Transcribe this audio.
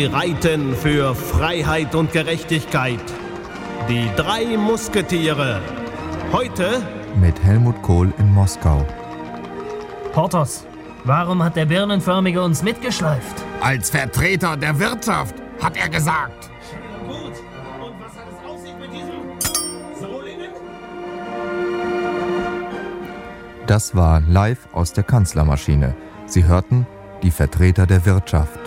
Sie reiten für Freiheit und Gerechtigkeit. Die 3 Musketiere. Heute mit Helmut Kohl in Moskau. Porthos, warum hat der Birnenförmige uns mitgeschleift? Als Vertreter der Wirtschaft, hat er gesagt. Gut. Und was hat es auf sich mit diesem Solingen? Das war live aus der Kanzlermaschine. Sie hörten die Vertreter der Wirtschaft.